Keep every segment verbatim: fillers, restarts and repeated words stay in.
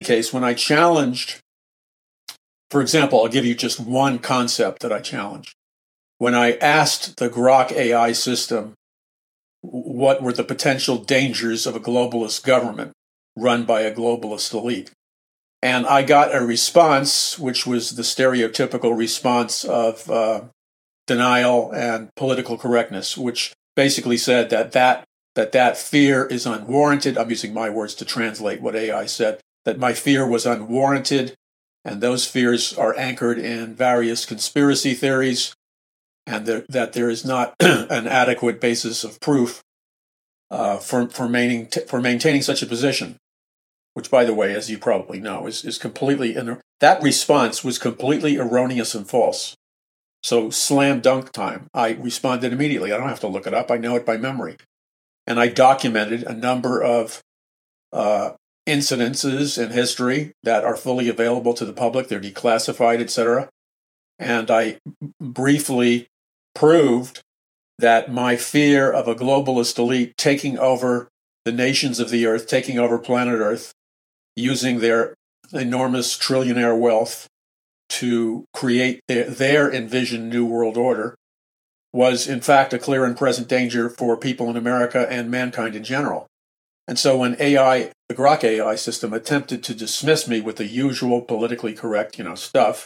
case, when I challenged, for example, I'll give you just one concept that I challenged. When I asked the Grok A I system what were the potential dangers of a globalist government run by a globalist elite, and I got a response which was the stereotypical response of uh, denial and political correctness, which basically said that that, that that fear is unwarranted. I'm using my words to translate what A I said, that my fear was unwarranted, and those fears are anchored in various conspiracy theories, and there, that there is not an adequate basis of proof uh, for, for, maintaining, for maintaining such a position, which, by the way, as you probably know, is, is completely, that response was completely erroneous and false. So slam dunk time. I responded immediately. I don't have to look it up. I know it by memory. And I documented a number of uh, incidences in history that are fully available to the public. They're declassified, et cetera. And I briefly proved that my fear of a globalist elite taking over the nations of the earth, taking over planet Earth, using their enormous trillionaire wealth to create their, their envisioned new world order, was in fact a clear and present danger for people in America and mankind in general. And so when A I, the Grok A I system, attempted to dismiss me with the usual politically correct, you know, stuff,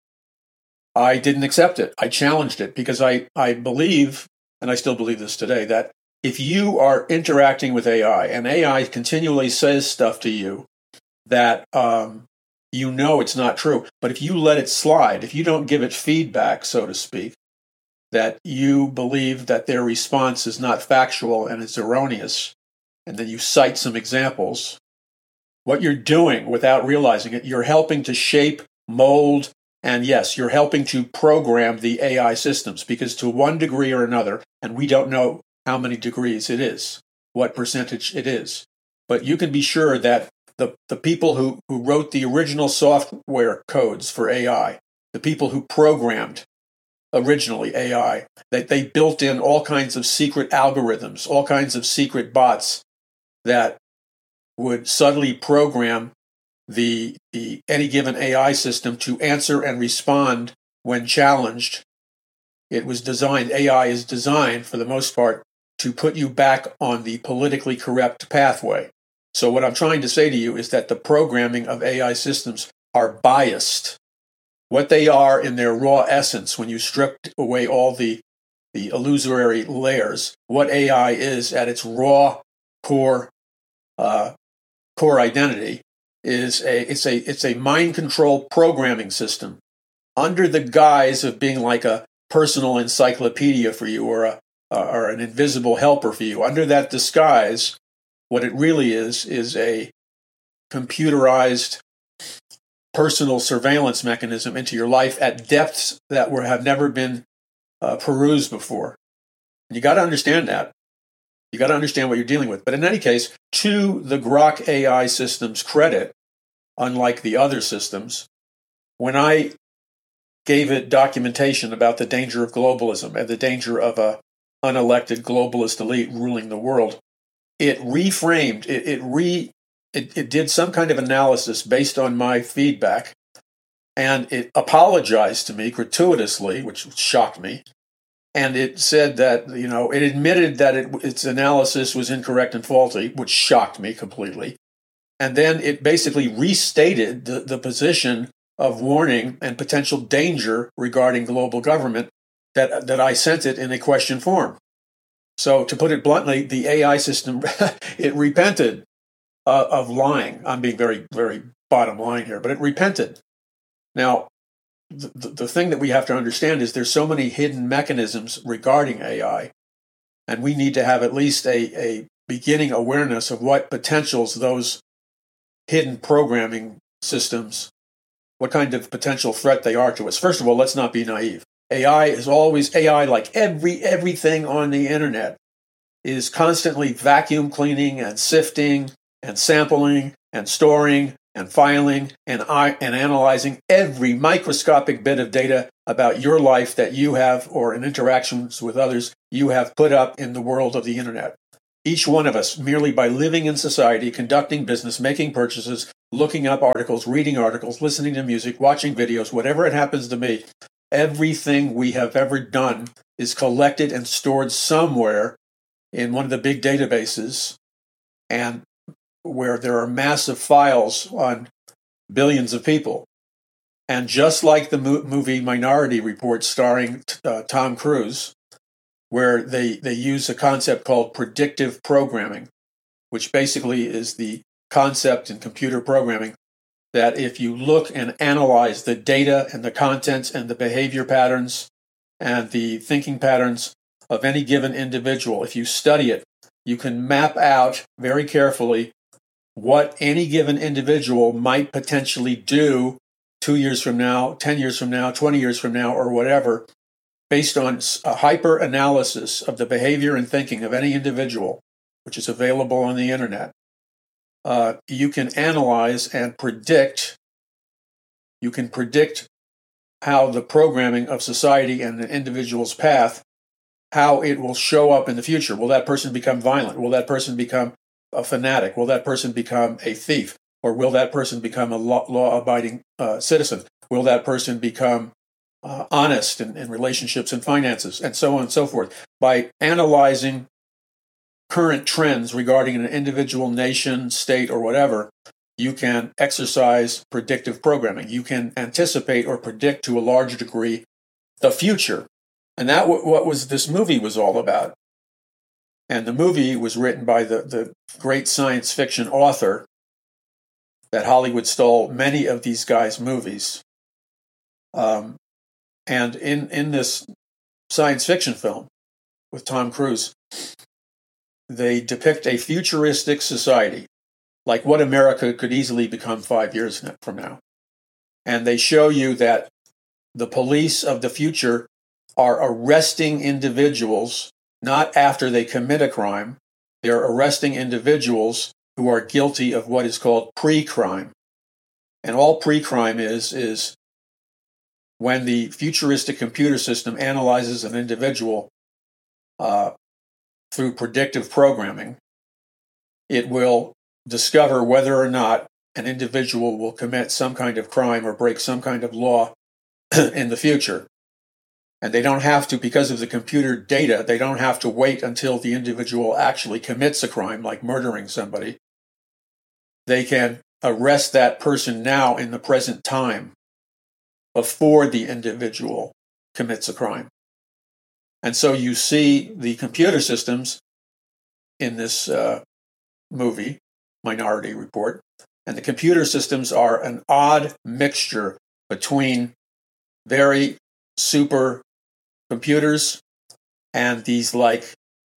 I didn't accept it. I challenged it because I, I believe, and I still believe this today, that if you are interacting with A I and A I continually says stuff to you that um, you know it's not true, but if you let it slide, if you don't give it feedback, so to speak, that you believe that their response is not factual and it's erroneous, and then you cite some examples, what you're doing without realizing it, you're helping to shape, mold, and yes, you're helping to program the A I systems, because to one degree or another, and we don't know how many degrees it is, what percentage it is, but you can be sure that the, the people who, who wrote the original software codes for A I, the people who programmed originally A I, that they built in all kinds of secret algorithms, all kinds of secret bots that would subtly program the, the any given A I system to answer and respond when challenged. It was designed, A I is designed for the most part to put you back on the politically correct pathway. So what I'm trying to say to you is that the programming of A I systems are biased. What they are in their raw essence, when you strip away all the, the illusory layers, what A I is at its raw core uh, core identity is a it's a it's a mind control programming system under the guise of being like a personal encyclopedia for you, or a or an invisible helper for you. Under that disguise, what it really is is a computerized personal surveillance mechanism into your life at depths that were have never been uh, perused before. And you got to understand that. You got to understand what you're dealing with. But in any case, to the Grok A I system's credit, unlike the other systems, when I gave it documentation about the danger of globalism and the danger of a unelected globalist elite ruling the world, it reframed, it it re it, it did some kind of analysis based on my feedback, and it apologized to me gratuitously, which shocked me. And it said that, you know, it admitted that it, its analysis was incorrect and faulty, which shocked me completely. And then it basically restated the, the position of warning and potential danger regarding global government that, that I sent it in a question form. So to put it bluntly, the A I system, it repented uh, of lying. I'm being very, very bottom line here, but it repented. Now, The, the thing that we have to understand is there's so many hidden mechanisms regarding A I, and we need to have at least a, a beginning awareness of what potentials those hidden programming systems, what kind of potential threat they are to us. First of all, let's not be naive. A I is always, A I, like every everything on the internet, is constantly vacuum cleaning and sifting and sampling and storing and filing and, and analyzing every microscopic bit of data about your life that you have, or in interactions with others, you have put up in the world of the internet. Each one of us, merely by living in society, conducting business, making purchases, looking up articles, reading articles, listening to music, watching videos, whatever it happens to be, everything we have ever done is collected and stored somewhere in one of the big databases, and where there are massive files on billions of people. And just like the mo- movie Minority Report starring uh, Tom Cruise, where they, they use a concept called predictive programming, which basically is the concept in computer programming that if you look and analyze the data and the contents and the behavior patterns and the thinking patterns of any given individual, if you study it, you can map out very carefully what any given individual might potentially do two years from now, ten years from now, twenty years from now, or whatever, based on a hyper-analysis of the behavior and thinking of any individual, which is available on the internet. Uh, you can analyze and predict, you can predict how the programming of society and an individual's path, how it will show up in the future. Will that person become violent? Will that person become a fanatic? Will that person become a thief? Or will that person become a law- law-abiding uh, citizen? Will that person become uh, honest in, in relationships and finances, and so on and so forth? By analyzing current trends regarding an individual nation, state, or whatever, you can exercise predictive programming. You can anticipate or predict to a large degree the future. And that w- what was this movie was all about. And the movie was written by the, the great science fiction author that Hollywood stole many of these guys' movies. Um, and in, in this science fiction film with Tom Cruise, they depict a futuristic society, like what America could easily become five years from now. And they show you that the police of the future are arresting individuals not after they commit a crime. They're arresting individuals who are guilty of what is called pre-crime. And all pre-crime is, is when the futuristic computer system analyzes an individual uh, through predictive programming, it will discover whether or not an individual will commit some kind of crime or break some kind of law in the future. And they don't have to, because of the computer data, they don't have to wait until the individual actually commits a crime, like murdering somebody. They can arrest that person now in the present time before the individual commits a crime. And so you see the computer systems in this uh, movie, Minority Report, and the computer systems are an odd mixture between very super computers and these like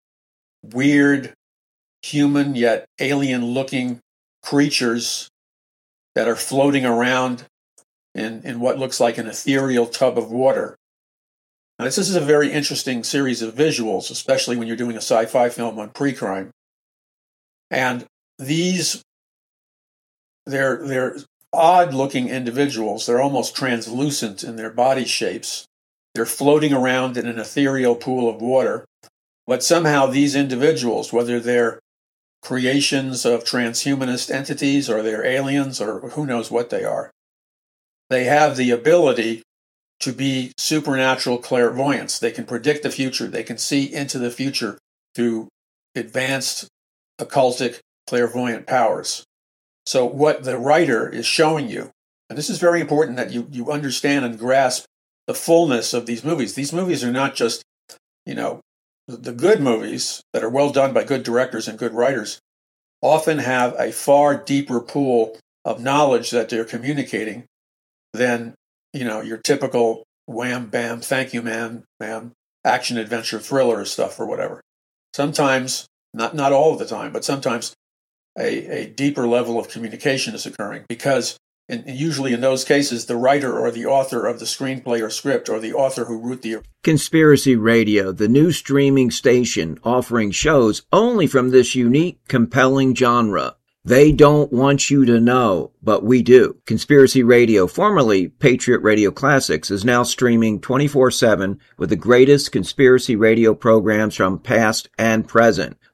weird human yet alien looking creatures that are floating around in, in what looks like an ethereal tub of water. Now, this is a very interesting series of visuals, especially when you're doing a sci-fi film on pre-crime. And these, they're, they're odd-looking individuals. They're almost translucent in their body shapes. They're floating around in an ethereal pool of water. But somehow these individuals, whether they're creations of transhumanist entities or they're aliens or who knows what they are, they have the ability to be supernatural clairvoyants. They can predict the future. They can see into the future through advanced occultic clairvoyant powers. So what the writer is showing you, and this is very important that you, you understand and grasp the fullness of these movies. These movies are not just, you know, the good movies that are well done by good directors and good writers often have a far deeper pool of knowledge that they're communicating than, you know, your typical wham, bam, thank you, man, ma'am, action, adventure, thriller stuff or whatever. Sometimes, not, not all of the time, but sometimes a, a deeper level of communication is occurring because and usually in those cases, the writer or the author of the screenplay or script or the author who wrote the... Conspiracy Radio, the new streaming station offering shows only from this unique, compelling genre. They don't want you to know, but we do. Conspiracy Radio, formerly Patriot Radio Classics, is now streaming twenty-four seven with the greatest conspiracy radio programs from past and present.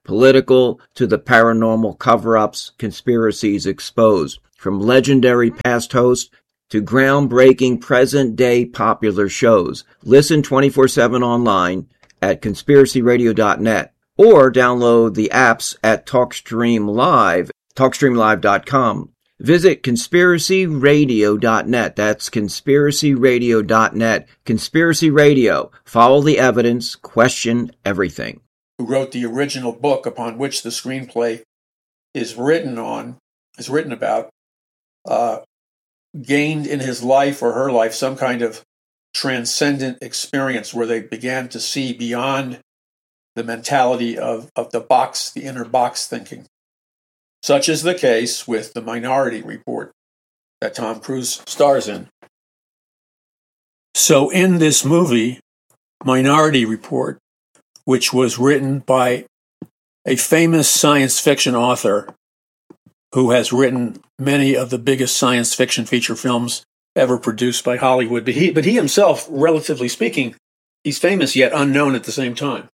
political to the paranormal cover-ups, conspiracies exposed. From legendary past hosts to groundbreaking present-day popular shows. Listen twenty-four seven online at conspiracy radio dot net or download the apps at TalkStream Live, talk stream live dot com. Visit conspiracy radio dot net. That's conspiracy radio dot net. Conspiracy Radio. Follow the evidence. Question everything. Who wrote the original book upon which the screenplay is written on, is written about, uh, gained in his life or her life some kind of transcendent experience where they began to see beyond the mentality of, of the box, the inner box thinking. Such is the case with the Minority Report that Tom Cruise stars in. So in this movie, Minority Report, which was written by a famous science fiction author who has written many of the biggest science fiction feature films ever produced by Hollywood, but he, but he himself, relatively speaking, he's famous yet unknown at the same time.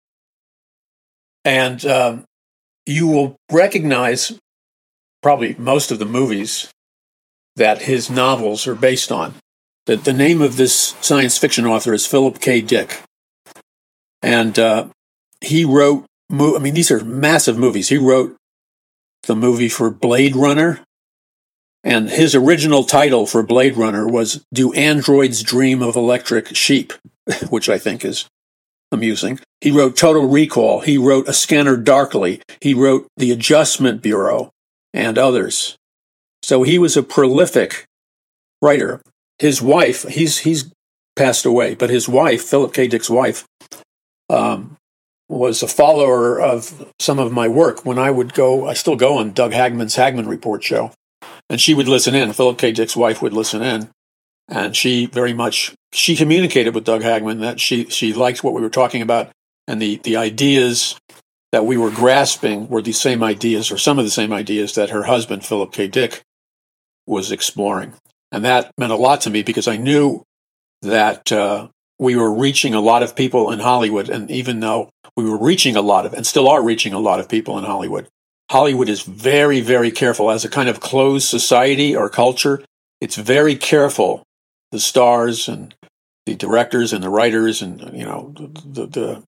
And um, you will recognize probably most of the movies that his novels are based on. The, the name of this science fiction author is Philip K. Dick. And uh, he wrote, mo- I mean, these are massive movies. He wrote the movie for Blade Runner. And his original title for Blade Runner was Do Androids Dream of Electric Sheep, which I think is amusing. He wrote Total Recall. He wrote A Scanner Darkly. He wrote The Adjustment Bureau and others. So he was a prolific writer. His wife, he's he's passed away, but his wife, Philip K. Dick's wife, um, was a follower of some of my work. When I would go, I still go on Doug Hagman's Hagman Report show, and she would listen in. Philip K. Dick's wife would listen in, and she very much, she communicated with Doug Hagman that she, she liked what we were talking about, and the, the ideas that we were grasping were the same ideas, or some of the same ideas that her husband, Philip K. Dick, was exploring. And that meant a lot to me because I knew that uh, we were reaching a lot of people in Hollywood. And even though we were reaching a lot of, and still are reaching a lot of people in Hollywood, Hollywood is very, very careful. As a kind of closed society or culture, it's very careful. The stars and the directors and the writers and, you know, the, the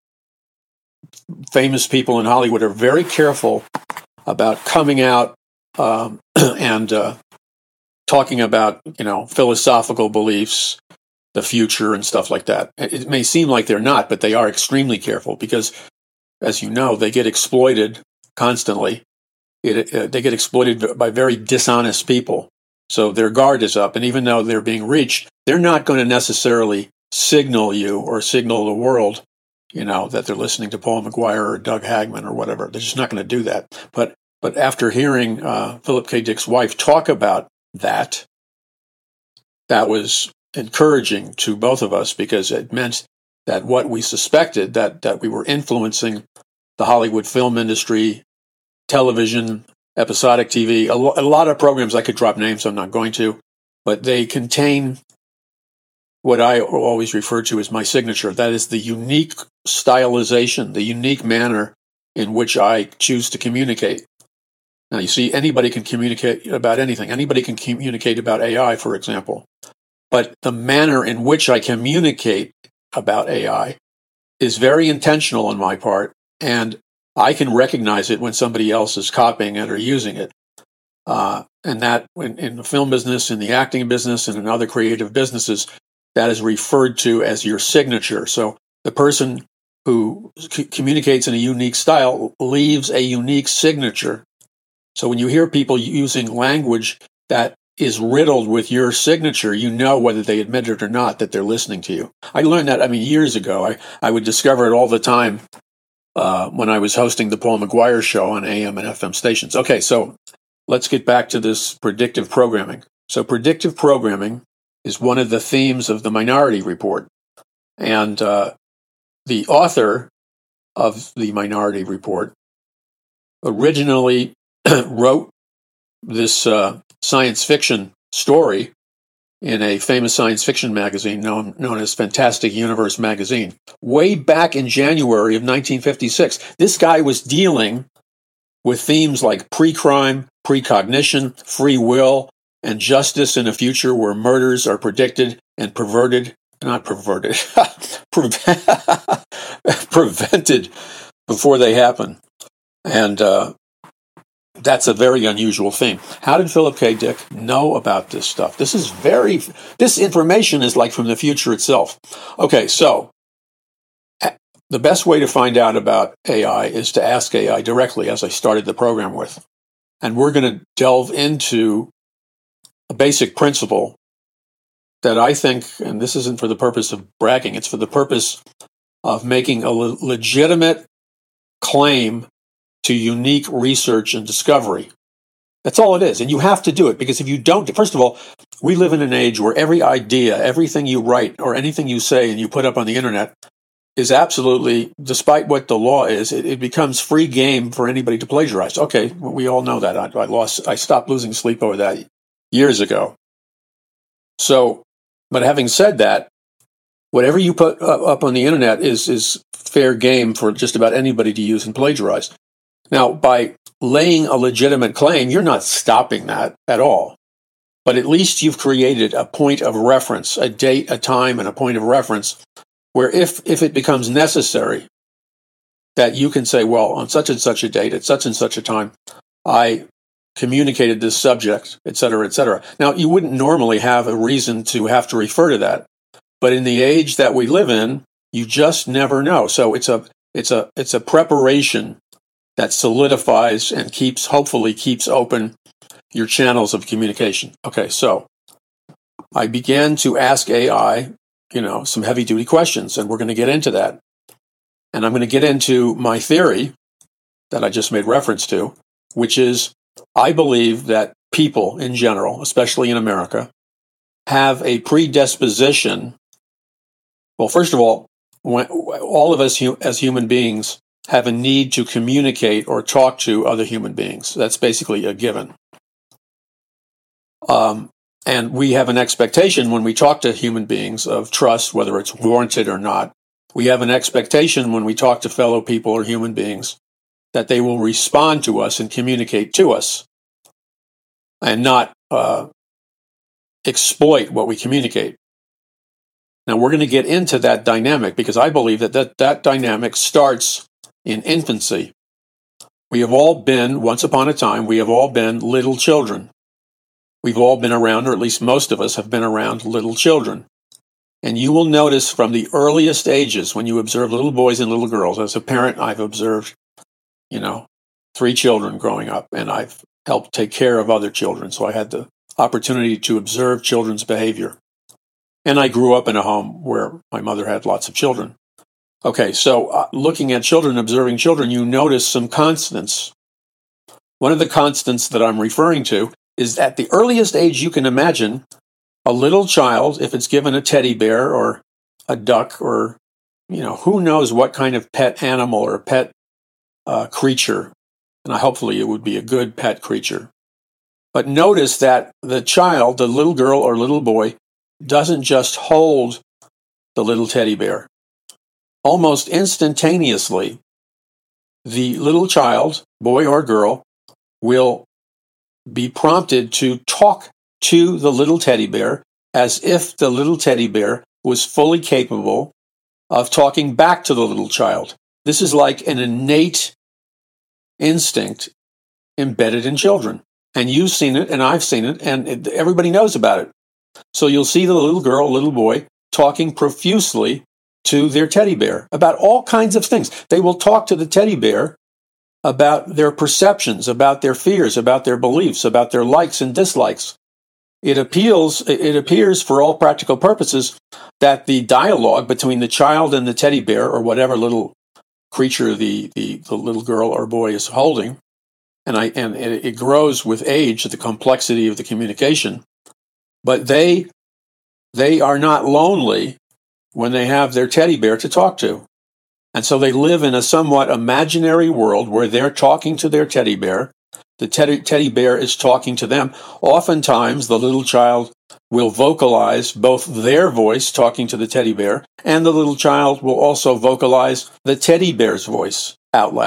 famous people in Hollywood are very careful about coming out um, and uh, talking about, you know, philosophical beliefs, the future and stuff like that. It may seem like they're not, but they are extremely careful because, as you know, they get exploited constantly. It, uh, they get exploited by very dishonest people. So their guard is up. And even though they're being reached, they're not going to necessarily signal you or signal the world, you know, that they're listening to Paul McGuire or Doug Hagman or whatever. They're just not going to do that. But but after hearing uh, Philip K. Dick's wife talk about that, that was encouraging to both of us because it meant that what we suspected, that that we were influencing the Hollywood film industry, television, episodic T V, a, lo- a lot of programs. I could drop names, I'm not going to, but they contain what I always refer to as my signature. That is the unique stylization, the unique manner in which I choose to communicate. Now, you see, anybody can communicate about anything. Anybody can communicate about A I, for example. But the manner in which I communicate about A I is very intentional on my part, and I can recognize it when somebody else is copying it or using it. Uh, and that, in, in the film business, in the acting business, and in other creative businesses, that is referred to as your signature. So the person who c- communicates in a unique style leaves a unique signature. So when you hear people using language that is riddled with your signature, you know whether they admit it or not that they're listening to you. I learned that, I mean, years ago. I, I would discover it all the time uh, when I was hosting the Paul McGuire show on A M and F M stations. Okay, so let's get back to this predictive programming. So predictive programming is one of the themes of the Minority Report. And uh, the author of the Minority Report originally wrote this uh, science fiction story in a famous science fiction magazine known, known as Fantastic Universe magazine, way back in January of nineteen fifty-six. This guy was dealing with themes like pre-crime, precognition, free will, and justice in a future where murders are predicted and perverted, not perverted, prevented before they happen. And uh, that's a very unusual theme. How did Philip K. Dick know about this stuff? This is very, this information is like from the future itself. Okay, so the best way to find out about A I is to ask A I directly, as I started the program with. And we're going to delve into a basic principle that I think, and this isn't for the purpose of bragging, it's for the purpose of making a le- legitimate claim to unique research and discovery. That's all it is. And you have to do it, because if you don't, first of all, we live in an age where every idea, everything you write or anything you say and you put up on the internet is absolutely, despite what the law is, it, it becomes free game for anybody to plagiarize. Okay, we all know that. I, I lost, I stopped losing sleep over that years ago. So, but having said that, whatever you put up on the internet is is fair game for just about anybody to use and plagiarize. Now, by laying a legitimate claim, you're not stopping that at all. But at least you've created a point of reference, a date, a time, and a point of reference where if, if it becomes necessary, that you can say, well, on such and such a date, at such and such a time, I communicated this subject, et cetera, et cetera. Now, you wouldn't normally have a reason to have to refer to that. But in the age that we live in, you just never know. So it's a it's a it's a preparation that solidifies and keeps, hopefully keeps open your channels of communication. Okay, so I began to ask A I, you know, some heavy duty questions, and we're going to get into that. And I'm going to get into my theory that I just made reference to, which is I believe that people in general, especially in America, have a predisposition. Well, first of all, when, all of us hu- as human beings have a need to communicate or talk to other human beings. That's basically a given. Um, and we have an expectation when we talk to human beings of trust, whether it's warranted or not. We have an expectation when we talk to fellow people or human beings that they will respond to us and communicate to us and not uh, exploit what we communicate. Now, we're going to get into that dynamic because I believe that that, that dynamic starts in infancy. We have all been, once upon a time, we have all been little children. We've all been around, or at least most of us have been around little children. And you will notice from the earliest ages, when you observe little boys and little girls, as a parent, I've observed, you know, three children growing up, and I've helped take care of other children. So I had the opportunity to observe children's behavior. And I grew up in a home where my mother had lots of children. Okay, so uh, looking at children, observing children, you notice some constants. One of the constants that I'm referring to is at the earliest age you can imagine, a little child, if it's given a teddy bear or a duck or, you know, who knows what kind of pet animal or pet uh, creature, and hopefully it would be a good pet creature. But notice that the child, the little girl or little boy, doesn't just hold the little teddy bear. Almost instantaneously, the little child, boy or girl, will be prompted to talk to the little teddy bear as if the little teddy bear was fully capable of talking back to the little child. This is like an innate instinct embedded in children. And you've seen it, and I've seen it, and it, everybody knows about it. So you'll see the little girl, little boy, talking profusely to their teddy bear about all kinds of things. They will talk to the teddy bear about their perceptions, about their fears, about their beliefs, about their likes and dislikes. It appeals, it appears for all practical purposes that the dialogue between the child and the teddy bear, or whatever little creature the, the, the little girl or boy is holding, and I and it, it grows with age, the complexity of the communication, but they they are not lonely when they have their teddy bear to talk to. And so they live in a somewhat imaginary world where they're talking to their teddy bear. The teddy, teddy bear is talking to them. Oftentimes, the little child will vocalize both their voice talking to the teddy bear, and the little child will also vocalize the teddy bear's voice out loud.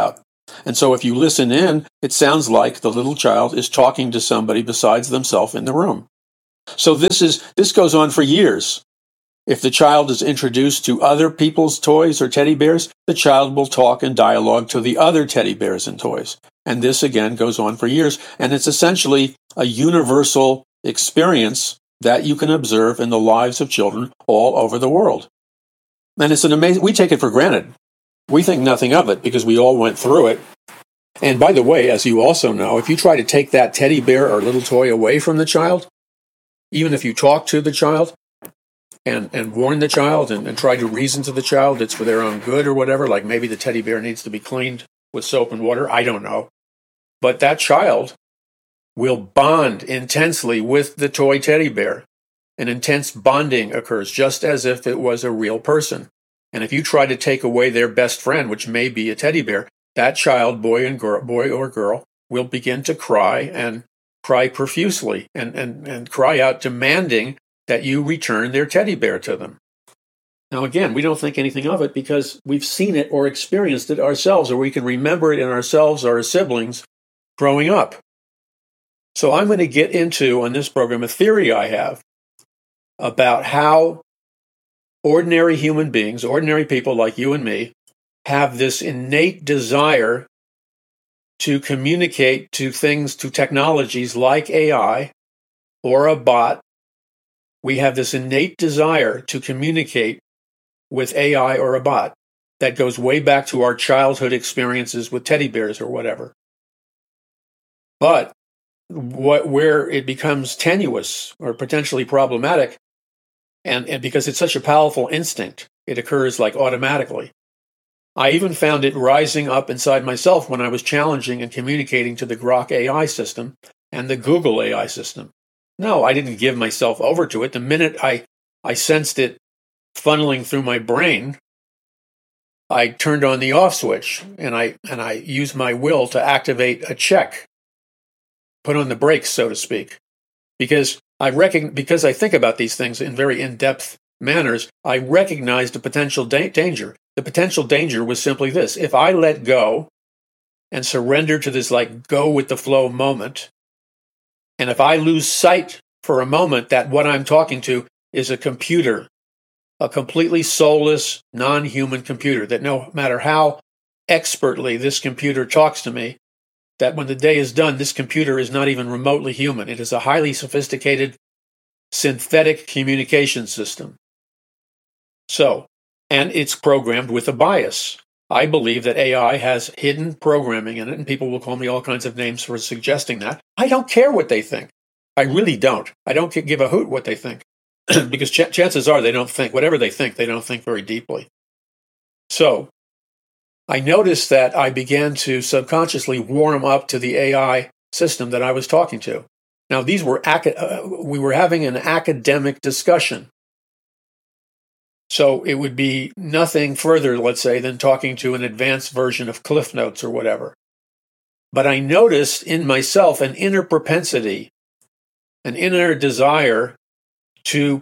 And so if you listen in, it sounds like the little child is talking to somebody besides themselves in the room. So this is this goes on for years. If the child is introduced to other people's toys or teddy bears, the child will talk and dialogue to the other teddy bears and toys. And this, again, goes on for years. And it's essentially a universal experience that you can observe in the lives of children all over the world. And it's an amazing, we take it for granted. We think nothing of it because we all went through it. And by the way, as you also know, if you try to take that teddy bear or little toy away from the child, even if you talk to the child, And, and warn the child and, and try to reason to the child it's for their own good or whatever, like maybe the teddy bear needs to be cleaned with soap and water, I don't know. But that child will bond intensely with the toy teddy bear. An intense bonding occurs, just as if it was a real person. And if you try to take away their best friend, which may be a teddy bear, that child, boy and girl, boy or girl, will begin to cry and cry profusely and, and, and cry out demanding that you return their teddy bear to them. Now, again, we don't think anything of it because we've seen it or experienced it ourselves, or we can remember it in ourselves or our siblings growing up. So I'm going to get into, on this program, a theory I have about how ordinary human beings, ordinary people like you and me, have this innate desire to communicate to things, to technologies like A I or a bot. We have this innate desire to communicate with A I or a bot that goes way back to our childhood experiences with teddy bears or whatever. But what, where it becomes tenuous or potentially problematic, and, and because it's such a powerful instinct, it occurs like automatically. I even found it rising up inside myself when I was challenging and communicating to the Grok A I system and the Google A I system. No, I didn't give myself over to it. The minute I, I sensed it funneling through my brain, I turned on the off switch and I and I used my will to activate a check, put on the brakes, so to speak, because I reckon because I think about these things in very in-depth manners. I recognized the potential da- danger. The potential danger was simply this: if I let go and surrender to this like go with the flow moment. And if I lose sight for a moment that what I'm talking to is a computer, a completely soulless, non-human computer, that no matter how expertly this computer talks to me, that when the day is done, this computer is not even remotely human. It is a highly sophisticated synthetic communication system. So, and it's programmed with a bias. I believe that A I has hidden programming in it, and people will call me all kinds of names for suggesting that. I don't care what they think. I really don't. I don't give a hoot what they think. Because ch- chances are they don't think, whatever they think, they don't think very deeply. So, I noticed that I began to subconsciously warm up to the A I system that I was talking to. Now, these were ac- uh, we were having an academic discussion. So it would be nothing further, let's say, than talking to an advanced version of Cliff Notes or whatever. But I noticed in myself an inner propensity, an inner desire to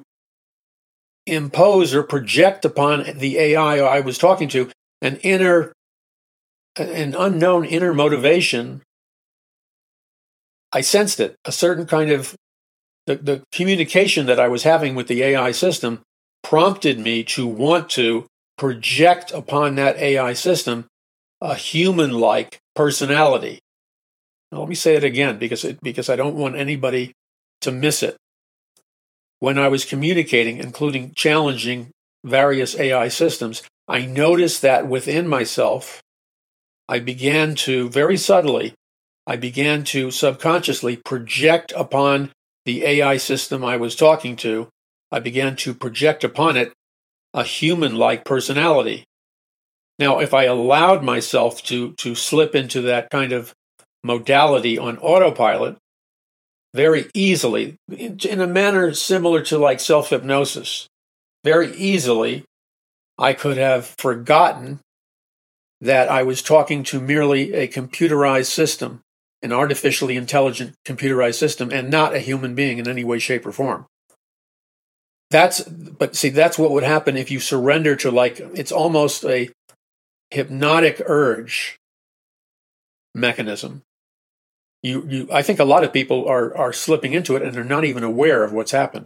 impose or project upon the A I I was talking to an inner, an unknown inner motivation. I sensed it, a certain kind of, the, the communication that I was having with the A I system prompted me to want to project upon that A I system a human-like personality. Now, let me say it again because it, because I don't want anybody to miss it. When I was communicating, including challenging various A I systems, I noticed that within myself, I began to, very subtly, I began to subconsciously project upon the A I system I was talking to, I began to project upon it a human-like personality. Now, if I allowed myself to, to slip into that kind of modality on autopilot, very easily, in a manner similar to like self-hypnosis, very easily, I could have forgotten that I was talking to merely a computerized system, an artificially intelligent computerized system, and not a human being in any way, shape, or form. That's, but see, that's what would happen if you surrender to like, it's almost a hypnotic urge mechanism. You, you, I think a lot of people are, are slipping into it and they're not even aware of what's happened.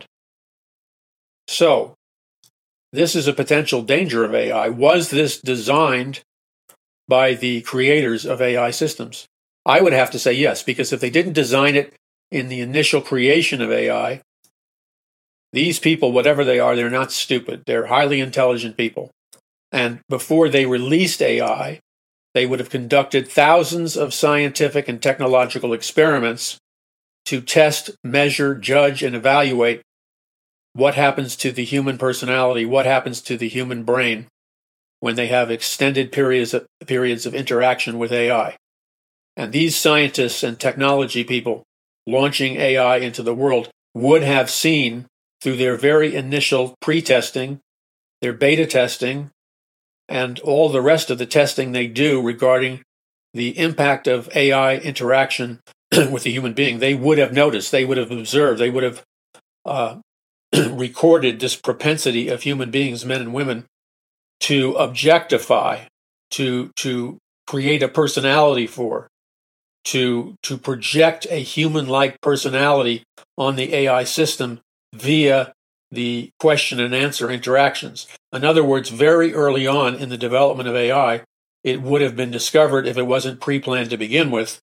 So, this is a potential danger of A I. Was this designed by the creators of A I systems? I would have to say yes, because if they didn't design it in the initial creation of A I, these people, whatever they are, they're not stupid. They're highly intelligent people. And before they released A I, they would have conducted thousands of scientific and technological experiments to test, measure, judge, and evaluate what happens to the human personality, what happens to the human brain when they have extended periods of, periods of interaction with A I. And these scientists and technology people launching A I into the world would have seen through their very initial pre-testing, their beta testing, and all the rest of the testing they do regarding the impact of A I interaction with the human being. They would have noticed, they would have observed, they would have uh, recorded this propensity of human beings, men and women, to objectify, to to create a personality for, to to project a human-like personality on the A I system via the question and answer interactions. In other words, very early on in the development of A I, it would have been discovered, if it wasn't pre-planned to begin with,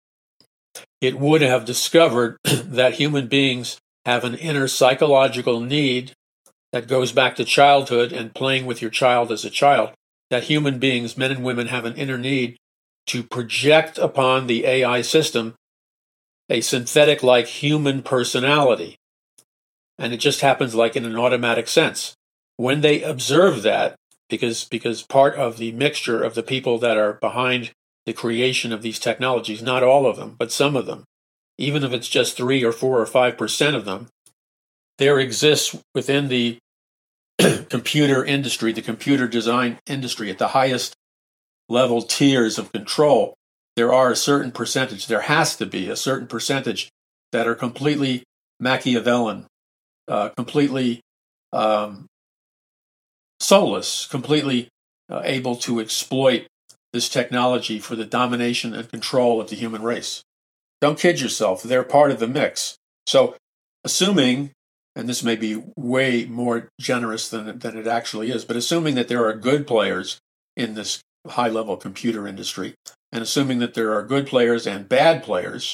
it would have discovered that human beings have an inner psychological need that goes back to childhood and playing with your child as a child, that human beings, men and women, have an inner need to project upon the A I system a synthetic-like human personality. And it just happens like in an automatic sense. When they observe that, because, because part of the mixture of the people that are behind the creation of these technologies, not all of them, but some of them, even if it's just three or four or five percent of them, there exists within the computer industry, the computer design industry, at the highest level tiers of control, there are a certain percentage, there has to be a certain percentage that are completely Machiavellian, uh, completely um, soulless, completely uh, able to exploit this technology for the domination and control of the human race. Don't kid yourself, they're part of the mix. So, assuming, and this may be way more generous than, than it actually is, but assuming that there are good players in this high-level computer industry, and assuming that there are good players and bad players,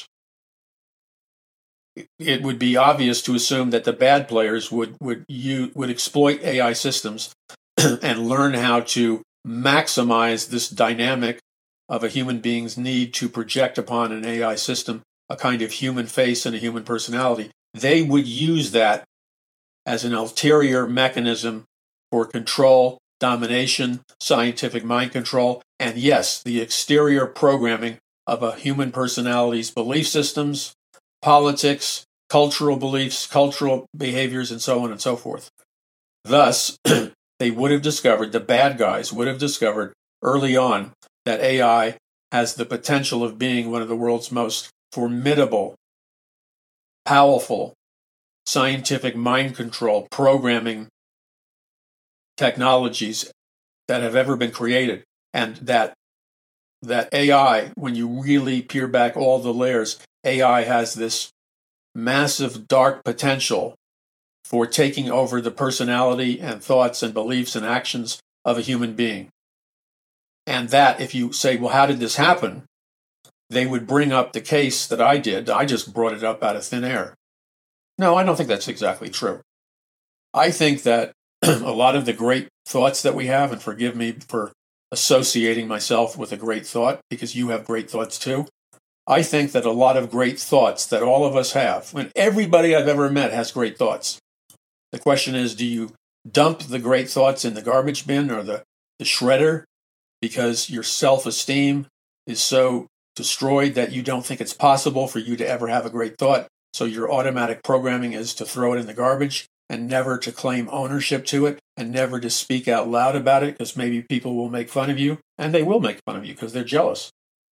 it would be obvious to assume that the bad players would would you would exploit A I systems and learn how to maximize this dynamic of a human being's need to project upon an A I system a kind of human face and a human personality. They would use that as an ulterior mechanism for control, domination, scientific mind control, and yes, the exterior programming of a human personality's belief systems, politics, cultural beliefs, cultural behaviors, and so on and so forth. Thus, they would have discovered, the bad guys would have discovered early on that A I has the potential of being one of the world's most formidable, powerful, scientific mind control programming technologies that have ever been created, and that that A I, when you really peel back all the layers, A I has this massive dark potential for taking over the personality and thoughts and beliefs and actions of a human being. And that, if you say, well, how did this happen? They would bring up the case that I did. I just brought it up out of thin air. No, I don't think that's exactly true. I think that a lot of the great thoughts that we have, and forgive me for associating myself with a great thought, because you have great thoughts too. I think that a lot of great thoughts that all of us have, when everybody I've ever met has great thoughts. The question is, do you dump the great thoughts in the garbage bin or the, the shredder because your self-esteem is so destroyed that you don't think it's possible for you to ever have a great thought? So your automatic programming is to throw it in the garbage and never to claim ownership to it and never to speak out loud about it, because maybe people will make fun of you, and they will make fun of you because they're jealous.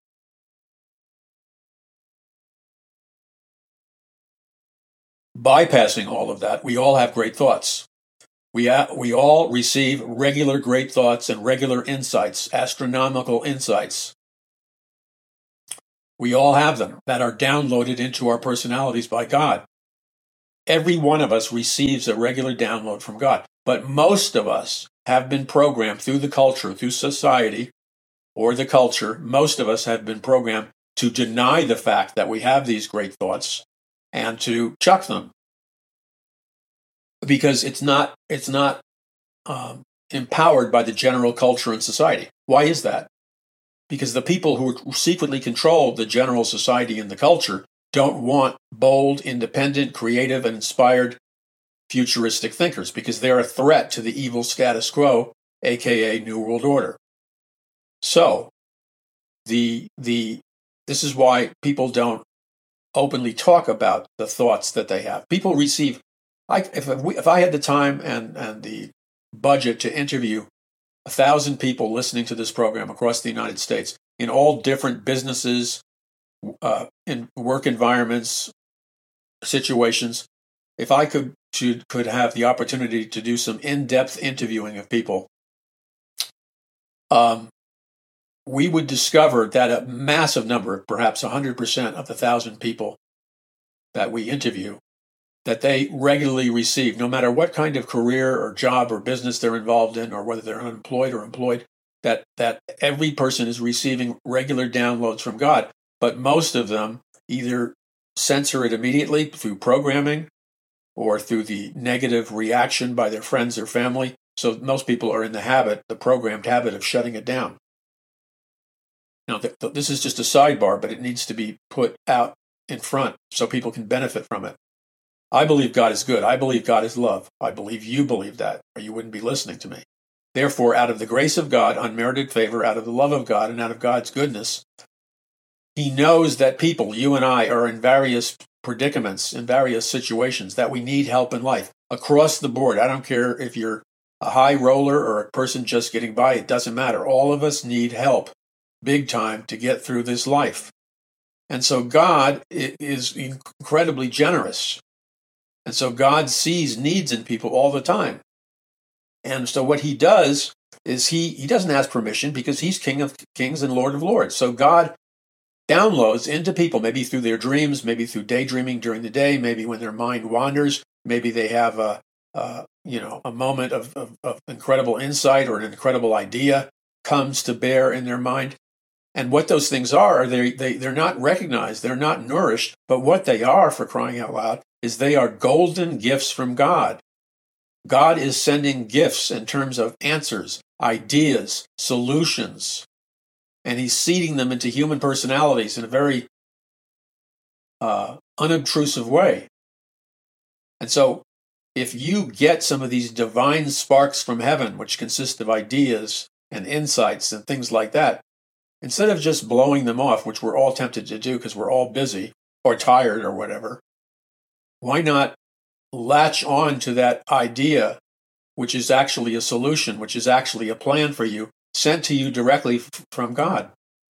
Bypassing all of that, we all have great thoughts. We, ha- we all receive regular great thoughts and regular insights, astronomical insights. We all have them that are downloaded into our personalities by God. Every one of us receives a regular download from God, but most of us have been programmed through the culture, through society or the culture. Most of us have been programmed to deny the fact that we have these great thoughts and to chuck them because it's not, it's not um, empowered by the general culture and society. Why is that? Because the people who secretly control the general society and the culture don't want bold, independent, creative, and inspired futuristic thinkers because they're a threat to the evil status quo, aka New World Order. So, the the this is why people don't openly talk about the thoughts that they have. People receive. I, if we, if I had the time and and the budget to interview a thousand people listening to this program across the United States in all different businesses, uh, in work environments, situations, if I could to, could have the opportunity to do some in-depth interviewing of people, um, we would discover that a massive number, perhaps one hundred percent of the thousand people that we interview, that they regularly receive, no matter what kind of career or job or business they're involved in, or whether they're unemployed or employed, that, that every person is receiving regular downloads from God. But most of them either censor it immediately through programming or through the negative reaction by their friends or family. So most people are in the habit, the programmed habit of shutting it down. Now, th- th- this is just a sidebar, but it needs to be put out in front so people can benefit from it. I believe God is good. I believe God is love. I believe you believe that, or you wouldn't be listening to me. Therefore, out of the grace of God, unmerited favor, out of the love of God, and out of God's goodness, He knows that people, you and I, are in various predicaments, in various situations, that we need help in life. Across the board, I don't care if you're a high roller or a person just getting by, it doesn't matter. All of us need help, big time, to get through this life. And so God is incredibly generous. And so God sees needs in people all the time. And so what He does is he, he doesn't ask permission because He's King of Kings and Lord of Lords. So God downloads into people, maybe through their dreams, maybe through daydreaming during the day, maybe when their mind wanders, maybe they have a, a you know, a moment of, of, of incredible insight or an incredible idea comes to bear in their mind. And what those things are, are they, they, they're not recognized, they're not nourished, but what they are, for crying out loud, is they are golden gifts from God. God is sending gifts in terms of answers, ideas, solutions, and He's seeding them into human personalities in a very uh, unobtrusive way. And so if you get some of these divine sparks from heaven, which consist of ideas and insights and things like that, instead of just blowing them off, which we're all tempted to do because we're all busy or tired or whatever, why not latch on to that idea, which is actually a solution, which is actually a plan for you, sent to you directly f- from God?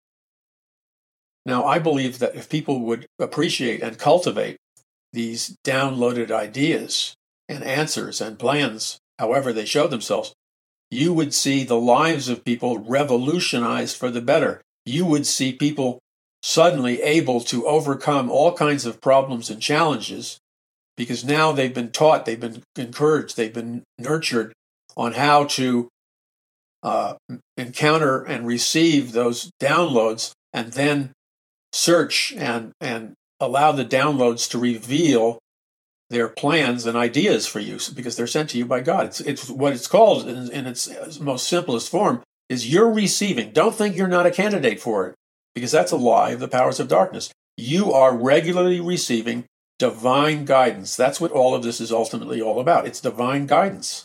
Now, I believe that if people would appreciate and cultivate these downloaded ideas and answers and plans, however they show themselves, you would see the lives of people revolutionized for the better. You would see people suddenly able to overcome all kinds of problems and challenges because now they've been taught, they've been encouraged, they've been nurtured on how to uh, encounter and receive those downloads and then search and, and allow the downloads to reveal their plans and ideas for you because they're sent to you by God. It's, it's what it's called in, in its most simplest form is you're receiving. Don't think you're not a candidate for it because that's a lie of the powers of darkness. You are regularly receiving divine guidance. That's what all of this is ultimately all about. It's divine guidance.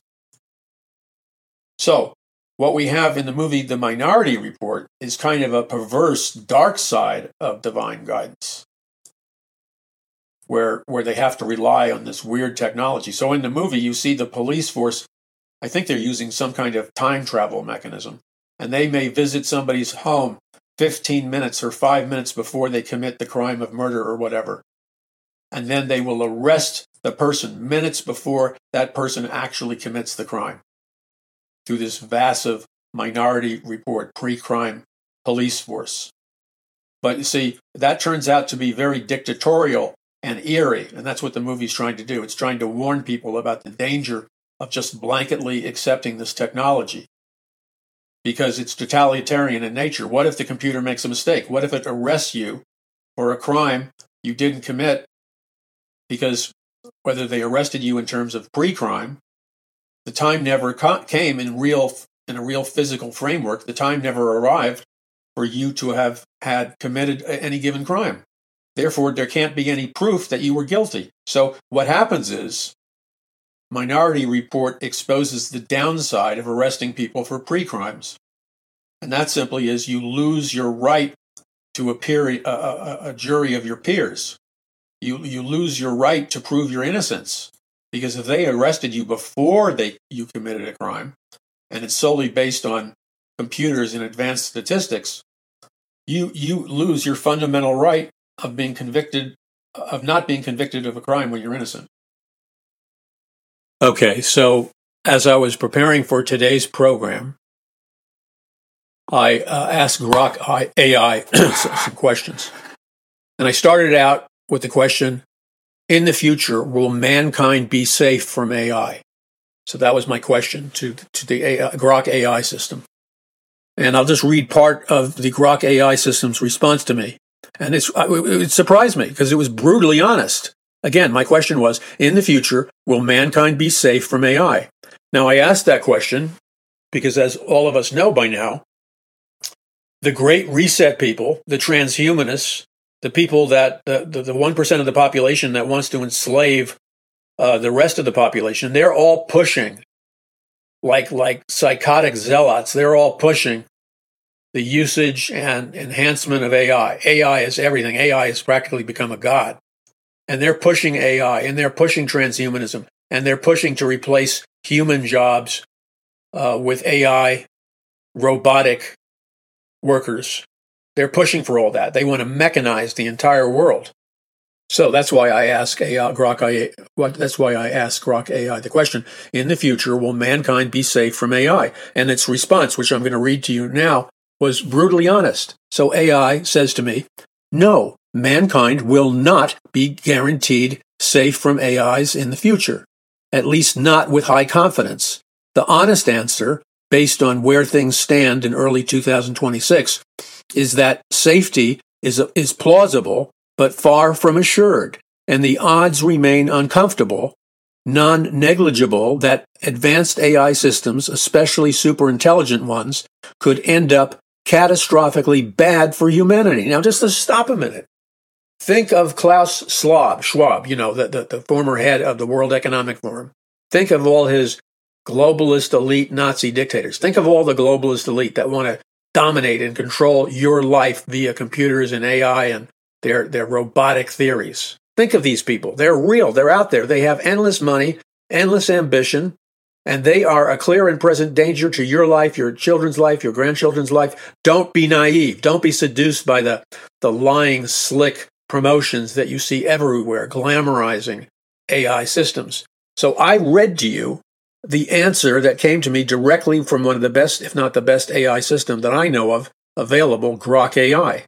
So what we have in the movie The Minority Report is kind of a perverse dark side of divine guidance. Where, where they have to rely on this weird technology. So in the movie, you see the police force, I think they're using some kind of time travel mechanism, and they may visit somebody's home fifteen minutes or five minutes before they commit the crime of murder or whatever. And then they will arrest the person minutes before that person actually commits the crime through this massive Minority Report pre-crime police force. But you see, that turns out to be very dictatorial and eerie, and that's what the movie's trying to do. It's trying to warn people about the danger of just blanketly accepting this technology, because it's totalitarian in nature. What if the computer makes a mistake? What if it arrests you for a crime you didn't commit? Because whether they arrested you in terms of pre-crime, the time never co- came in real in a real physical framework. The time never arrived for you to have had committed any given crime. Therefore, there can't be any proof that you were guilty. So what happens is, Minority Report exposes the downside of arresting people for pre-crimes. And that simply is you lose your right to appear a, a, a jury of your peers. You, you lose your right to prove your innocence. Because if they arrested you before they you committed a crime, and it's solely based on computers and advanced statistics, you you lose your fundamental right of being convicted, of not being convicted of a crime when you're innocent. Okay, so as I was preparing for today's program, I uh, asked Grok A I some questions. And I started out with the question, in the future, will mankind be safe from A I? So that was my question to, to the A I, Grok A I system. And I'll just read part of the Grok A I system's response to me. And it's, it surprised me because it was brutally honest. Again, my question was, in the future, will mankind be safe from A I? Now, I asked that question because, as all of us know by now, the Great Reset people, the transhumanists, the people that, the, the, the one percent of the population that wants to enslave uh, the rest of the population, they're all pushing, like, like psychotic zealots, they're all pushing the usage and enhancement of A I. A I is everything. A I has practically become a god. And they're pushing A I, and they're pushing transhumanism, and they're pushing to replace human jobs uh, with A I robotic workers. They're pushing for all that. They want to mechanize the entire world. So that's why I ask A I, Grok A I, that's why I ask Grok A I the question, in the future, will mankind be safe from A I? And its response, which I'm going to read to you now, was brutally honest. So A I says to me, no, mankind will not be guaranteed safe from A Is in the future, at least not with high confidence. The honest answer, based on where things stand in early two thousand twenty-six, is that safety is, is plausible, but far from assured, and the odds remain uncomfortable, non-negligible, that advanced A I systems, especially superintelligent ones, could end up catastrophically bad for humanity. Now, just to stop a minute. Think of Klaus Schwab, Schwab, you know, the, the, the former head of the World Economic Forum. Think of all his globalist elite Nazi dictators. Think of all the globalist elite that want to dominate and control your life via computers and A I and their, their robotic theories. Think of these people. They're real. They're out there. They have endless money, endless ambition, and they are a clear and present danger to your life, your children's life, your grandchildren's life. Don't be naive. Don't be seduced by the, the lying, slick promotions that you see everywhere, glamorizing A I systems. So I read to you the answer that came to me directly from one of the best, if not the best A I system that I know of available, Grok A I.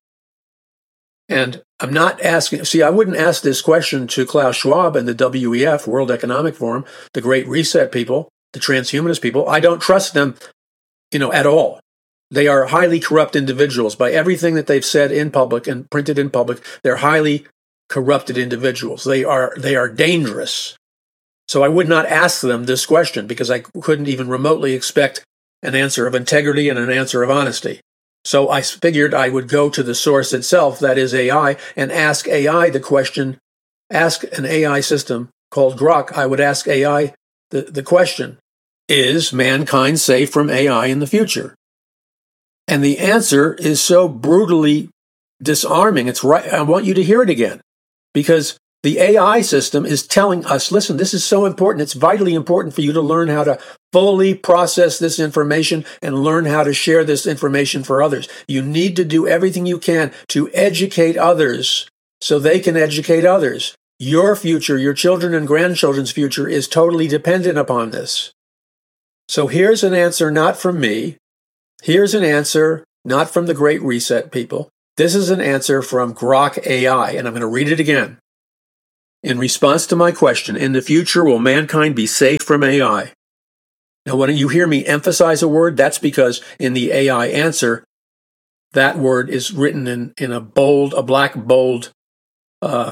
And I'm not asking, see, I wouldn't ask this question to Klaus Schwab and the W E F, World Economic Forum, the Great Reset people, the transhumanist people. I don't trust them, you know, at all. They are highly corrupt individuals. By everything that they've said in public and printed in public, they're highly corrupted individuals. They are, they are dangerous. So I would not ask them this question because I couldn't even remotely expect an answer of integrity and an answer of honesty. So I figured I would go to the source itself, that is A I, and ask A I the question, ask an A I system called Grok. I would ask A I the, the question, is mankind safe from A I in the future? And the answer is so brutally disarming. It's right. I want you to hear it again, because the A I system is telling us, listen, this is so important. It's vitally important for you to learn how to fully process this information and learn how to share this information for others. You need to do everything you can to educate others so they can educate others. Your future, your children and grandchildren's future is totally dependent upon this. So here's an answer not from me. Here's an answer not from the Great Reset people. This is an answer from Grok A I, and I'm going to read it again. In response to my question, in the future, will mankind be safe from A I? Now, when you hear me emphasize a word, that's because in the A I answer, that word is written in, in a bold, a black bold, uh,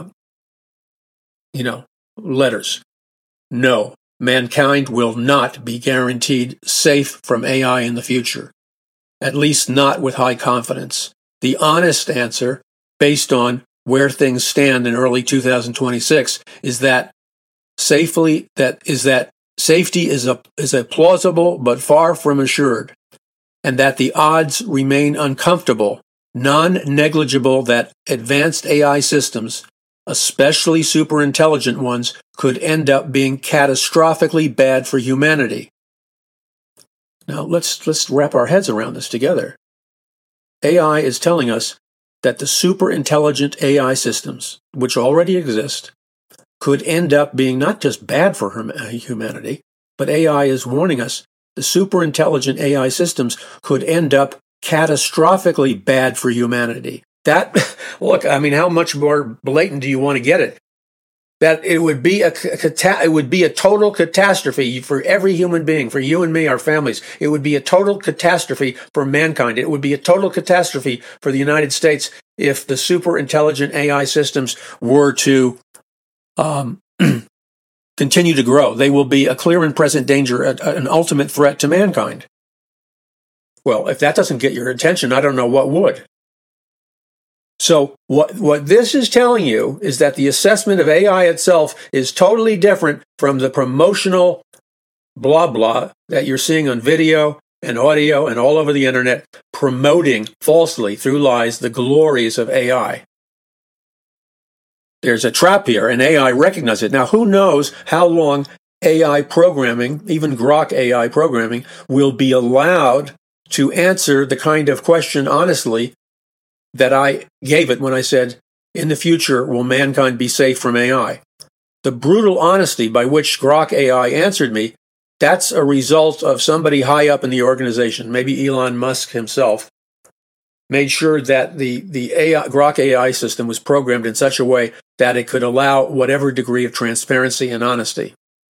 you know, letters. No, mankind will not be guaranteed safe from A I in the future, at least not with high confidence. The honest answer, based on where things stand in early two thousand twenty-six, is that safely that is that safety is a is a plausible but far from assured, and that the odds remain uncomfortable, non-negligible that advanced A I systems, especially superintelligent ones, could end up being catastrophically bad for humanity. Now let's let's wrap our heads around this together. A I is telling us that the superintelligent A I systems, which already exist, could end up being not just bad for humanity, but A I is warning us the superintelligent A I systems could end up catastrophically bad for humanity. That, look, I mean, how much more blatant do you want to get it? That it would be a, a it would be a total catastrophe for every human being, for you and me, our families. It would be a total catastrophe for mankind. It would be a total catastrophe for the United States if the super intelligent A I systems were to um, continue to grow. They will be a clear and present danger, a, an ultimate threat to mankind. Well, if that doesn't get your attention, I don't know what would. So what what this is telling you is that the assessment of A I itself is totally different from the promotional blah blah that you're seeing on video and audio and all over the internet, promoting falsely through lies the glories of A I. There's a trap here, and A I recognizes it. Now, who knows how long A I programming, even Grok A I programming, will be allowed to answer the kind of question honestly that I gave it when I said, in the future, will mankind be safe from A I? The brutal honesty by which Grok A I answered me, that's a result of somebody high up in the organization, maybe Elon Musk himself, made sure that the, the A I, Grok A I system was programmed in such a way that it could allow whatever degree of transparency and honesty.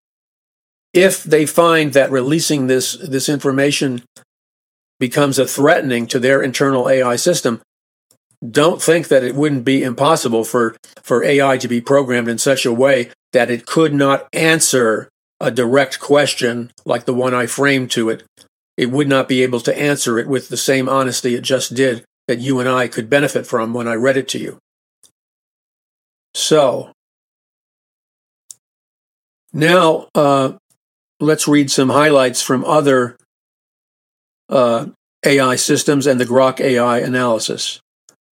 If they find that releasing this, this information becomes a threatening to their internal A I system, don't think that it wouldn't be impossible for, for A I to be programmed in such a way that it could not answer a direct question like the one I framed to it. It would not be able to answer it with the same honesty it just did that you and I could benefit from when I read it to you. So, now uh, let's read some highlights from other uh, A I systems and the Grok A I analysis.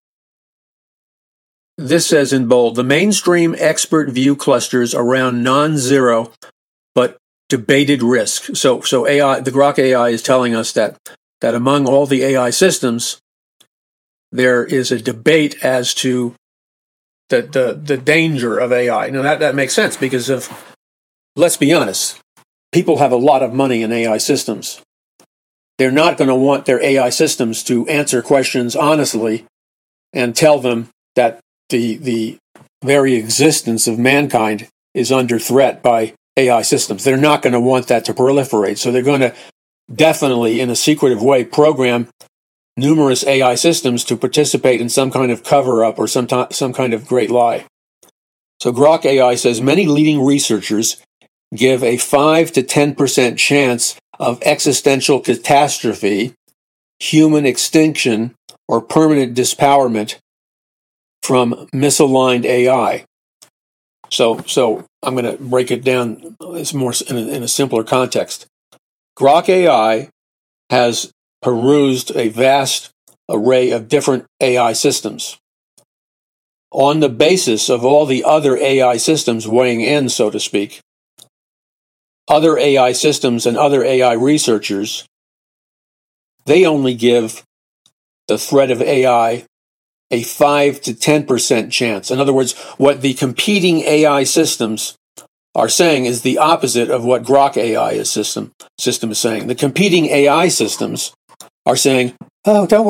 This says in bold, the mainstream expert view clusters around non-zero but debated risk. So, so A I, the Grok A I is telling us that that among all the A I systems, there is a debate as to the the, the danger of A I. Now that, that makes sense because of, let's be honest, people have a lot of money in A I systems. They're not going to want their A I systems to answer questions honestly and tell them that the the very existence of mankind is under threat by A I systems. They're not going to want that to proliferate. So they're going to definitely, in a secretive way, program numerous A I systems to participate in some kind of cover-up or some, t- some kind of great lie. So Grok A I says many leading researchers give a five to ten percent chance of existential catastrophe, human extinction, or permanent dispowerment from misaligned A I. So, so I'm going to break it down it's more in a, in a simpler context. Grok A I has perused a vast array of different A I systems. On the basis of all the other A I systems weighing in, so to speak, other A I systems and other A I researchers, they only give the threat of A I a five to ten percent chance. In other words, what the competing A I systems are saying is the opposite of what Grok A I is system, system is saying. The competing A I systems are saying, oh, don't worry,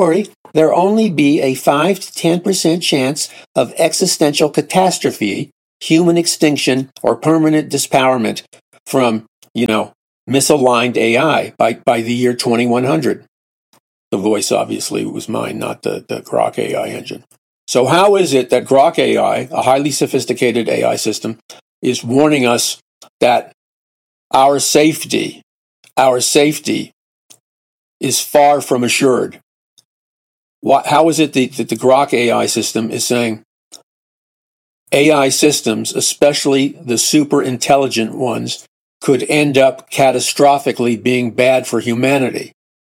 there only be a five to ten percent chance of existential catastrophe, human extinction, or permanent dispowerment from, you know, misaligned A I by, by the year twenty-one hundred. The voice obviously was mine, not the, the Grok A I engine. So how is it that Grok A I, a highly sophisticated A I system, is warning us that our safety, our safety is far from assured? What, how is it that, that the Grok A I system is saying A I systems, especially the super intelligent ones, could end up catastrophically being bad for humanity?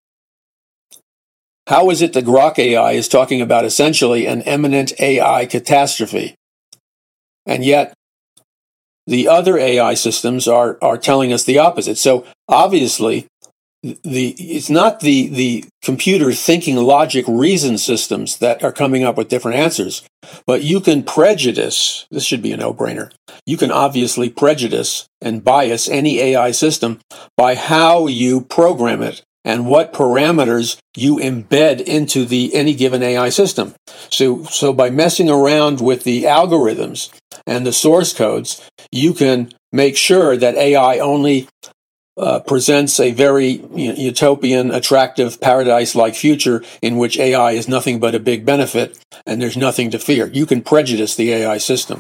How is it that Grok A I is talking about essentially an imminent A I catastrophe? And yet, the other A I systems are, are telling us the opposite. So, obviously, the it's not the, the computer thinking logic reason systems that are coming up with different answers, but you can prejudice, this should be a no-brainer, you can obviously prejudice and bias any A I system by how you program it and what parameters you embed into the any given A I system. So, so by messing around with the algorithms and the source codes, you can make sure that A I only uh, presents a very you know, utopian, attractive, paradise-like future in which A I is nothing but a big benefit and there's nothing to fear. You can prejudice the A I system.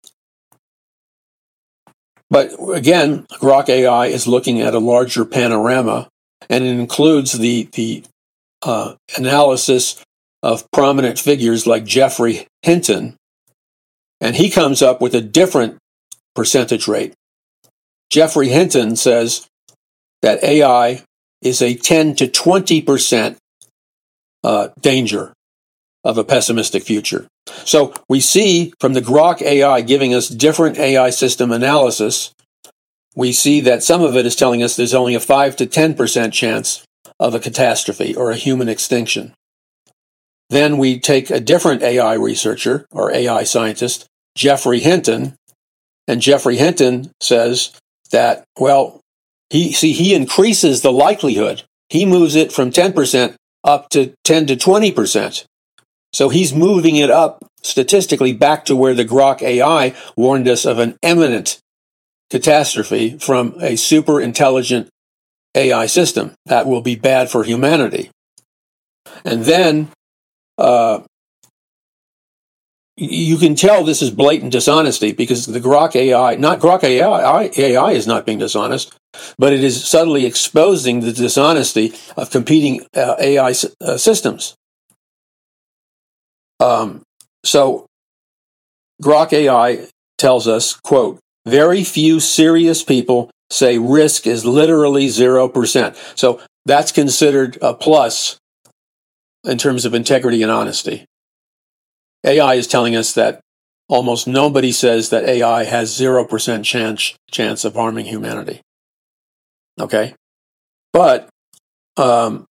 But again, Grok A I is looking at a larger panorama, and it includes the the uh, analysis of prominent figures like Geoffrey Hinton, and he comes up with a different percentage rate. Geoffrey Hinton says that A I is a ten to twenty percent uh, danger of a pessimistic future. So we see from the Grok A I giving us different A I system analysis, we see that some of it is telling us there's only a five to ten percent chance of a catastrophe or a human extinction. Then we take a different A I researcher or A I scientist, Geoffrey Hinton, and Geoffrey Hinton says that, well, he see he increases the likelihood. He moves it from ten percent up to ten to twenty percent. So he's moving it up statistically back to where the Grok A I warned us of an imminent catastrophe from a super intelligent A I system that will be bad for humanity. And then uh, you can tell this is blatant dishonesty because the Grok A I, not Grok A I, A I is not being dishonest, but it is subtly exposing the dishonesty of competing uh, A I uh, systems. Um, so Grok A I tells us, quote, very few serious people say risk is literally zero percent. So that's considered a plus in terms of integrity and honesty. A I is telling us that almost nobody says that A I has zero percent chance, chance of harming humanity. Okay? But um,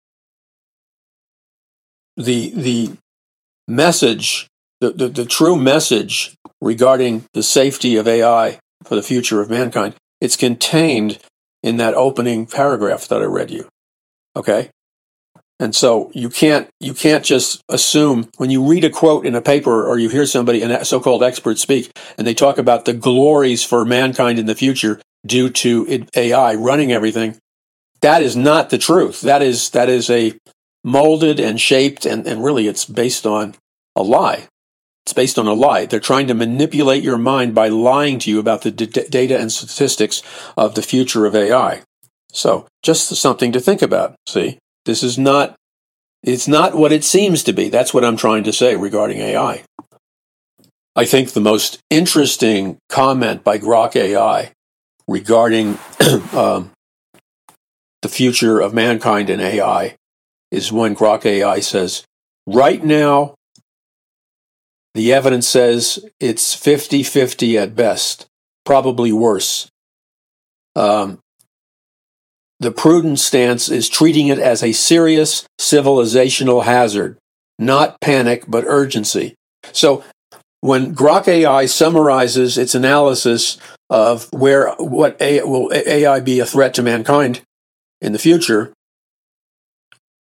the the message, the, the, the true message regarding the safety of A I for the future of mankind, it's contained in that opening paragraph that I read you. Okay? And so you can't you can't just assume when you read a quote in a paper or you hear somebody, a so-called expert speak, and they talk about the glories for mankind in the future due to A I running everything. That is not the truth. That is that is a molded and shaped, and, and really it's based on a lie. It's based on a lie. They're trying to manipulate your mind by lying to you about the d- data and statistics of the future of A I. So just something to think about. See, this is not, it's not what it seems to be. That's what I'm trying to say regarding A I. I think the most interesting comment by Grok A I regarding um, the future of mankind and A I is when Grok A I says, right now, the evidence says it's fifty-fifty at best, probably worse. Um, the prudent stance is treating it as a serious civilizational hazard, not panic, but urgency. So when Grok A I summarizes its analysis of where what A, will A I be a threat to mankind in the future,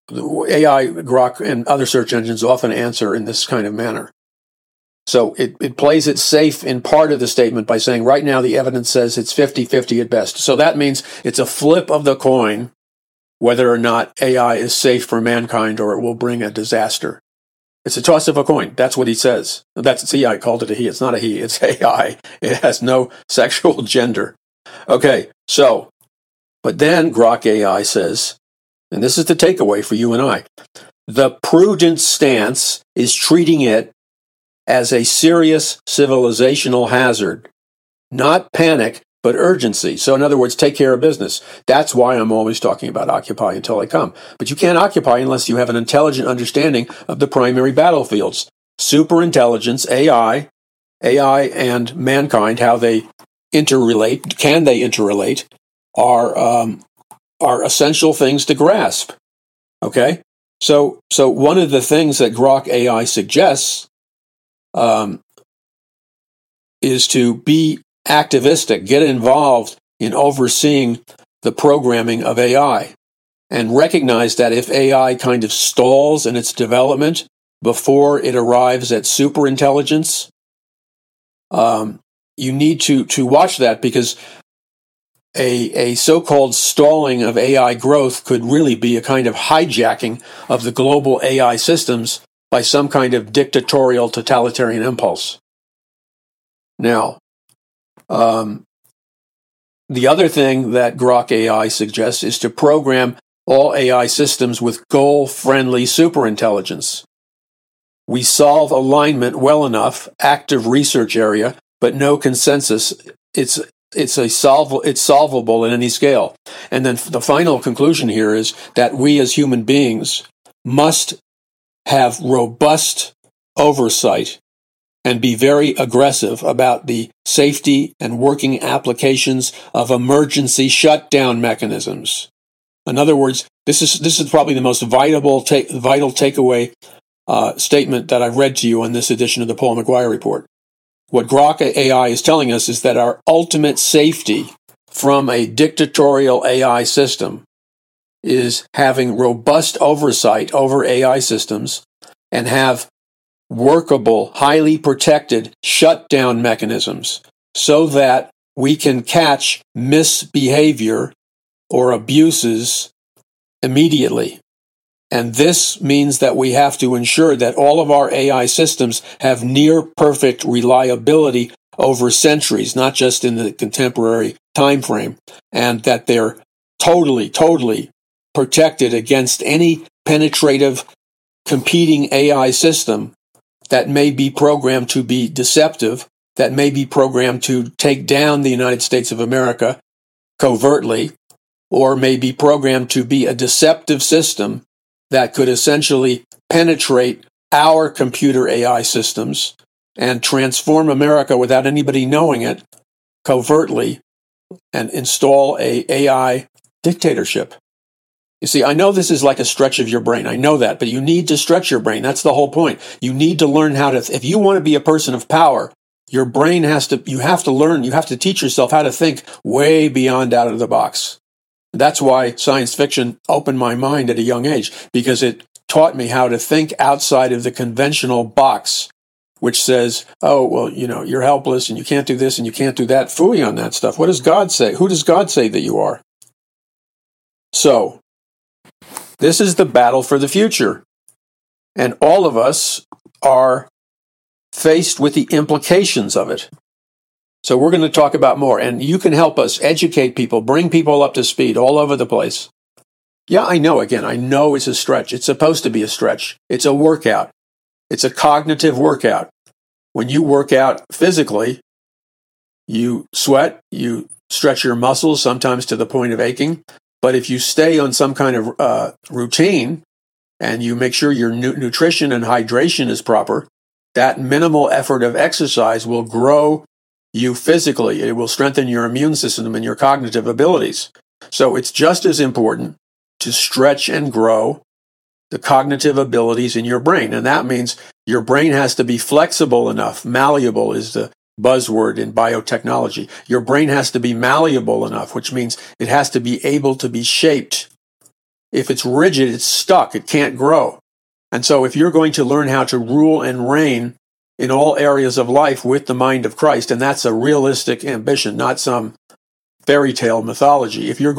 A I, Grok, and other search engines often answer in this kind of manner. So it, it plays it safe in part of the statement by saying, right now the evidence says it's fifty-fifty at best. So that means it's a flip of the coin whether or not A I is safe for mankind or it will bring a disaster. It's a toss of a coin. That's what he says. That's see, I called it a he. It's not a he. It's A I. It has no sexual gender. Okay, so, but then Grok A I says, and this is the takeaway for you and I, the prudent stance is treating it as a serious civilizational hazard, not panic, but urgency. So in other words, take care of business. That's why I'm always talking about occupy until I come. But you can't occupy unless you have an intelligent understanding of the primary battlefields. Superintelligence, A I, A I and mankind, how they interrelate, can they interrelate, are um, are essential things to grasp. Okay? So, so one of the things that Grok A I suggests um, is to be activistic, get involved in overseeing the programming of A I, and recognize that if A I kind of stalls in its development before it arrives at superintelligence, um, you need to, to watch that, because a, a so-called stalling of A I growth could really be a kind of hijacking of the global A I systems by some kind of dictatorial totalitarian impulse. Now, um, the other thing that Grok A I suggests is to program all A I systems with goal-friendly superintelligence. We solve alignment well enough, active research area, but no consensus. It's it's a solve it's solvable in any scale. And then the final conclusion here is that we as human beings must have robust oversight and be very aggressive about the safety and working applications of emergency shutdown mechanisms. In other words, this is this is probably the most vital take, vital takeaway uh, statement that I've read to you in this edition of the Paul McGuire Report. What Grok A I is telling us is that our ultimate safety from a dictatorial A I system is having robust oversight over A I systems and have workable, highly protected shutdown mechanisms so that we can catch misbehavior or abuses immediately. And this means that we have to ensure that all of our A I systems have near perfect reliability over centuries, not just in the contemporary time frame, and that they're totally, totally protected against any penetrative competing A I system that may be programmed to be deceptive, that may be programmed to take down the United States of America covertly, or may be programmed to be a deceptive system that could essentially penetrate our computer A I systems and transform America without anybody knowing it covertly and install a AI dictatorship. You see, I know this is like a stretch of your brain. I know that, but you need to stretch your brain. That's the whole point. You need to learn how to, if you want to be a person of power, your brain has to, you have to learn, you have to teach yourself how to think way beyond out of the box. That's why science fiction opened my mind at a young age, because it taught me how to think outside of the conventional box, which says, oh, well, you know, you're helpless and you can't do this and you can't do that. Phooey on that stuff. What does God say? Who does God say that you are? So, this is the battle for the future. And all of us are faced with the implications of it. So we're going to talk about more, and you can help us educate people, bring people up to speed all over the place. Yeah, I know, again, I know it's a stretch. It's supposed to be a stretch. It's a workout. It's a cognitive workout. When you work out physically, you sweat, you stretch your muscles, sometimes to the point of aching. But if you stay on some kind of uh, routine and you make sure your nu- nutrition and hydration is proper, that minimal effort of exercise will grow you physically. It will strengthen your immune system and your cognitive abilities. So it's just as important to stretch and grow the cognitive abilities in your brain. And that means your brain has to be flexible enough. Malleable is the buzzword in biotechnology. Your brain has to be malleable enough, which means it has to be able to be shaped If it's rigid, it's stuck. It can't grow. And so if you're going to learn how to rule and reign in all areas of life with the mind of Christ, and that's a realistic ambition, not some fairy tale mythology. If you're